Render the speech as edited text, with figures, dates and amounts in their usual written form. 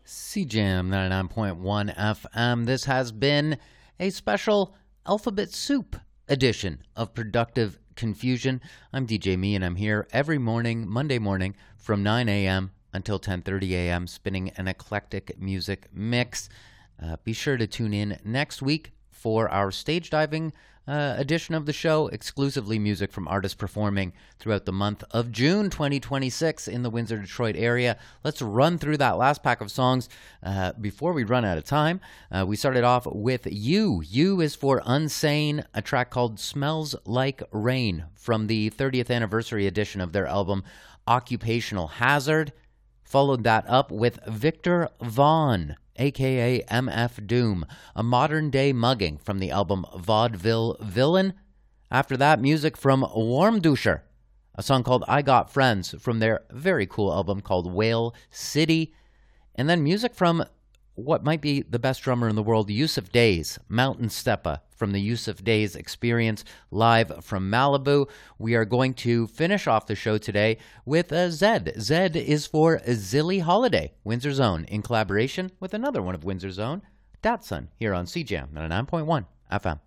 CJAM 99.1 FM. This has been a special Alphabet Soup edition of Productive Confusion. I'm DJ Me, and I'm here every morning, Monday morning, from 9 a.m. until 10:30 a.m., spinning an eclectic music mix. Be sure to tune in next week for our stage diving edition of the show, exclusively music from artists performing throughout the month of June 2026 in the Windsor, Detroit area. Let's run through that last pack of songs before we run out of time. We started off with You. You is for Unsane, a track called Smells Like Rain from the 30th anniversary edition of their album Occupational Hazard. Followed that up with Victor Vaughn, a.k.a. MF Doom, a modern-day mugging from the album Vaudeville Villain. After that, music from Warmduscher, a song called I Got Friends from their very cool album called Whale City. And then music from what might be the best drummer in the world, Yusuf Days, Mountain Steppa, from the Yusuf Days Experience live from Malibu. We are going to finish off the show today with Zed. Zed is for Zilly Holiday, Windsor's Own, in collaboration with another one of Windsor's Own, Datsun, here on CJAM 99.1 FM.